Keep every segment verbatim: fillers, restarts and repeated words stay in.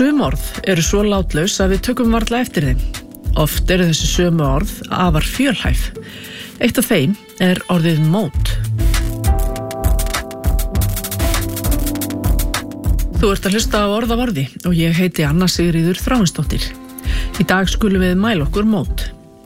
Sum orð eru svo látlaus að við tökum varla eftir þeim. Oft eru þessi sömu orð afar fjölhæf. Eitt af þeim er orðið mót. Þú ert að hlusta á Orð af orði og ég heiti Anna Sigríður Þráinsdóttir. Í dag skulum við mæla okkur mót.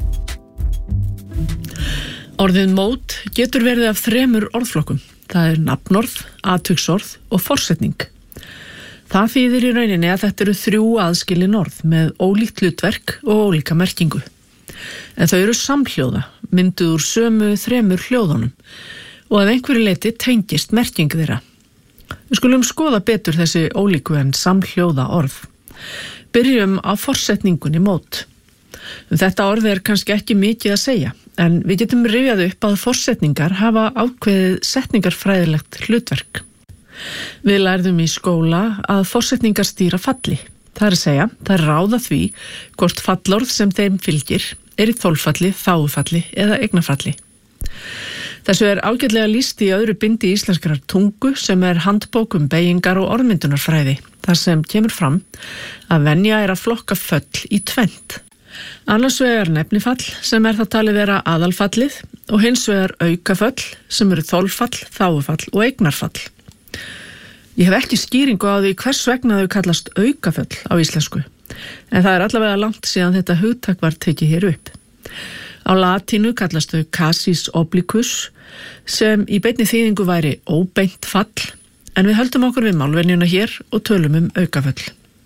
Orðið mót getur verið af þremur orðflokkum. Það er nafnorð, atviksorð og forsetning. Það þýðir í rauninni að þetta eru þrjú aðskilin orð með ólíkt hlutverk og ólíka merkingu. En þau eru samhljóða, mynduð úr sömu þremur hljóðunum og að einhverju leyti tengist merking þeirra. Við skulum skoða betur þessi ólíku en samhljóða orð. Byrjum á forsetningunni mót. Um þetta orð er kannski ekki mikið að segja, en við getum rifjað upp að forsetningar hafa ákveðið setningarfræðilegt hlutverk. Við lærðum í skóla að forsetningar stýra falli. Það er að segja, það ráða því hvort fallorð sem þeim fylgir er í þolfalli, þágufalli eða eignarfalli. Þessu er ágætlega lýst í öðru bindi íslenskrar tungu sem er handbók um beygingar og orðmyndunarfræði, þar sem kemur fram að venja er að flokka föll í tvennt. Annars vegar nefnifall sem er það talið vera aðalfallið og hins vegar aukaföll sem eru þolfall, þágufall og eignarfall. Ég hef ekki skýringu á því hvers vegna þau kallast aukaföll á íslensku, en það er allavega langt síðan þetta hugtak var tekið hér upp. Á latínu kallast þau casus obliquus, sem í beinni þýðingu væri óbeint fall, en við höldum okkur við málvenjuna hér og tölum um aukaföll.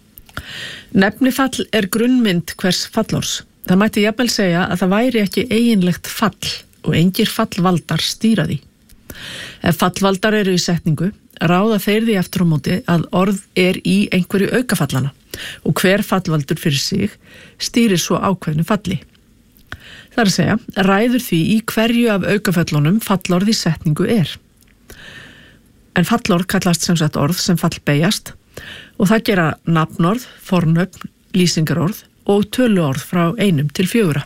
Nefnifall er grunnmynd hvers fallors. Það mætti jafnvel segja að það væri ekki eiginlegt fall og engir fallvaldar stýra því. Ef fallvaldar eru í setningu, ráða þeir því eftir á móti að orð er í einhverju aukafallana og hver fallvaldur fyrir sig stýrir svo ákveðnu falli. Það er að segja, ræður því í hverju af aukaföllunum fallorð í setningu er. En fallorð kallast sem sagt orð sem fallbeyjast og það gera nafnorð, fornöfn, lýsingarorð og töluorð frá einum til fjögurra.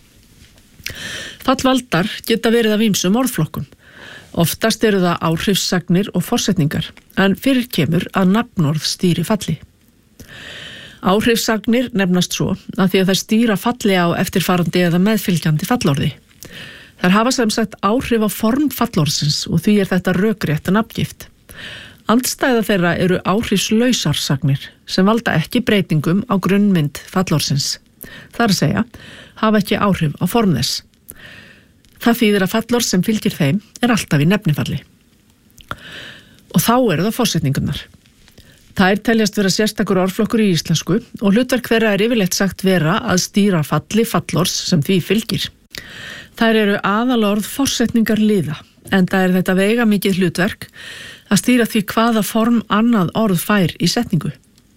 Fallvaldar geta verið af ýmsum orðflokkum. Oftast eru það áhrifssagnir og forsetningar, en fyrir kemur að nafnorð stýri falli. Áhrifssagnir nefnast svo að því að þær stýra falli á eftirfarandi eða meðfylgjandi fallorði. Þær hafa sem sagt áhrif á form fallorðsins og því er þetta rökrétt nafngift. Andstæða þeirra eru áhrifslausar sagnir sem valda ekki breytingum á grunnmynd fallorðsins. Það er að segja, hafa ekki áhrif á form þess. Það þýðir að fallorð sem fylgir þeim er alltaf í nefnifalli. Og þá eru það forsetningarnar. Þær teljast vera sérstakur orðflokkur í íslensku og hlutverk þeirra er yfirleitt sagt vera að stýra falli fallorðs sem því fylgir. Þær eru aðalorð forsetningarliða, en það er þetta veiga mikið hlutverk að stýra því hvaða form annað orð fær í setningu.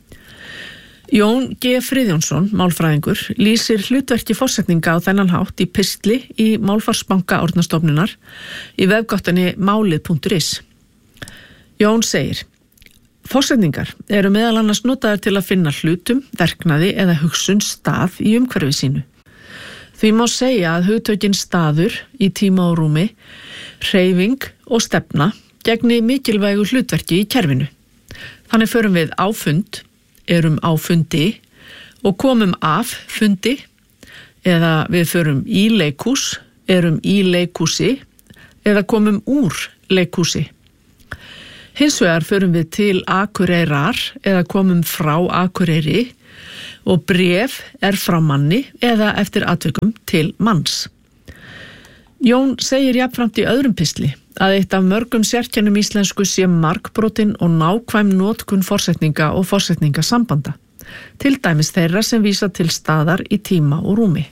Jón G. Friðjónsson, málfræðingur, lýsir hlutverki forsetninga á þennan hátt í pistli í Málfarsbanka Árnastofnunar í vefgáttinni málið punktur is. Jón segir, forsetningar eru meðal annars notaðar til að finna hlutum, verknaði eða hugsun stað í umhverfi sínu. Því má segja að hugtökin staður í tíma og rúmi, hreyfing og stefna gegni mikilvægu hlutverki í kerfinu. Þannig förum við á fund, erum á fundi og komum af fundi eða við förum í leikhús, erum í leikhúsi eða komum úr leikhúsi. Hins vegar förum við til Akureyrar eða komum frá Akureyri og bréf er frá manni eða eftir atvikum til manns. Jón segir jafnframt í öðrum pistli að eitt af mörgum sérkennum íslensku sé margbrotin og nákvæm notkun forsetninga og forsetningasambanda, til dæmis þeirra sem vísa til staðar í tíma og rúmi.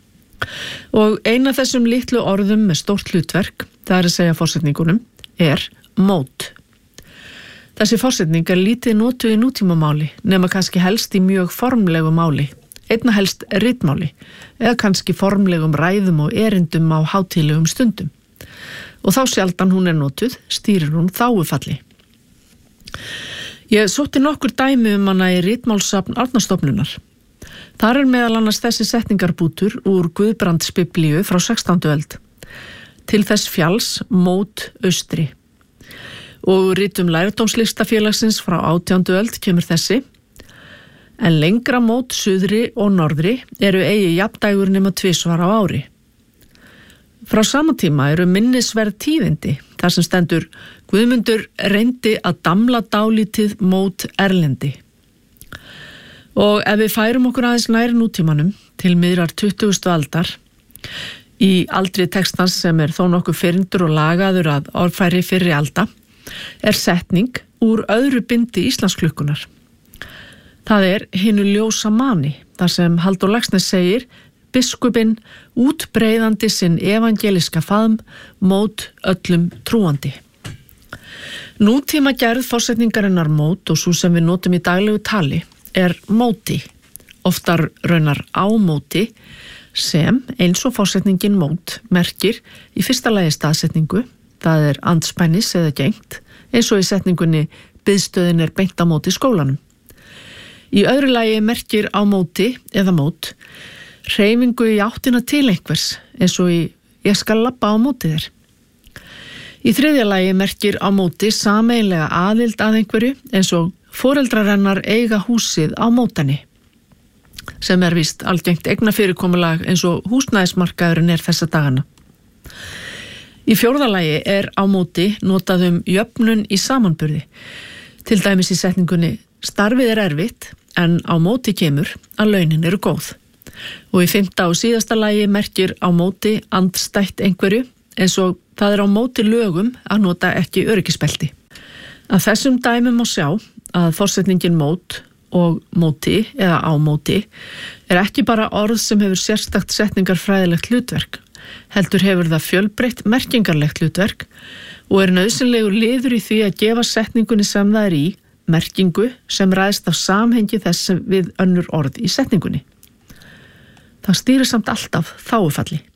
Og eina þessum litlu orðum með stórt hlutverk, það er að segja forsetningunum, er mót. Þessi forsetning er lítið notuð í nútímamáli, nema kannski helst í mjög formlegu máli, einna helst ritmáli, eða kannski formlegum ræðum og erindum á hátíðlegum stundum. Og þá sjaldan hún er notuð, stýrir hún þágufalli. Ég sótti nokkur dæmi um hana í ritmálssafn Árnastofnunar. Þar er meðal annars þessi setningarbútur úr Guðbrandsbiblíu frá sextándu öld. Til þess fjalls mót austri. Og ritum lærdómslistafélagsins frá átjándu öld kemur þessi. en lengra mót suðri og norðri eru eigi jafndægur nema tvisvar á ári. Frá sama tíma eru minnisverð tíðindi þar sem stendur Guðmundur reyndi að damla dálítið mót erlendi. Og ef við færum okkur aðeins nær nútímanum til miðrar tuttugustu aldar, í aldri textans sem er þó nokkuð fyrndur og lagaður að orðfæri fyrri alda, er setning úr öðru bindi Íslandsklukkunar. Það er hinu ljósa mani, þar sem Halldór Laxness segir biskupinn útbreiðandi sinn evangeliska faðm mót öllum trúandi. Nútíma gerð forsetningarinnar mót og svo sem við notum í daglegu tali er móti, oftar raunar á móti, sem eins og forsetningin mót merkir í fyrsta lagi staðsetningu, það er andspænis eða gengt, eins og í setningunni biðstöðin er beint á móti skólanum. Í öðru lagi merkir á móti eða mót hreyfingu í áttina til einhvers, eins og í ég skal labba á móti þér. Í þriðja lagi merkir á móti sameiginlega aðild að einhverju, eins og foreldrar hennar eiga húsið á mótenni, sem er víst algengt eignafyrirkomulag eins og húsnæðismarkaðurinn er þessa dagana. Í fjórða lagi er á móti notað um jöfnun í samanburði, til dæmis í setningunni starfið er erfitt en á móti kemur að launin eru góð. Og í fimmta og síðasta lagi merkir á móti andstætt einhverju, eins og það er á móti lögum að nota ekki öryggisbelti. Af þessum dæmum má sjá að forsetningin mót og móti eða á móti er ekki bara orð sem hefur sérstakt setningarfræðilegt hlutverk, heldur hefur það fjölbreytt merkingarlegt hlutverk og er nauðsynlegur liður í því að gefa setningunni sem það er í merkingu sem ræðst af samhengi þess við önnur orð í setningunni. Það stýrir samt alltaf þágufalli.